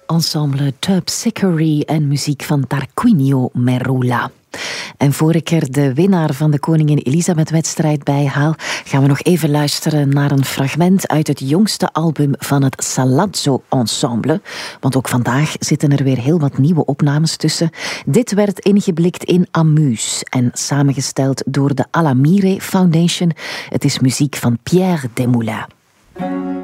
ensemble Terpsichore en muziek van Tarquinio Merula. En voor ik er de winnaar van de Koningin Elisabeth-wedstrijd bij haal, gaan we nog even luisteren naar een fragment uit het jongste album van het Salazzo Ensemble. Want ook vandaag zitten er weer heel wat nieuwe opnames tussen. Dit werd ingeblikt in Amuse en samengesteld door de Alamire Foundation. Het is muziek van Pierre Desmoulins.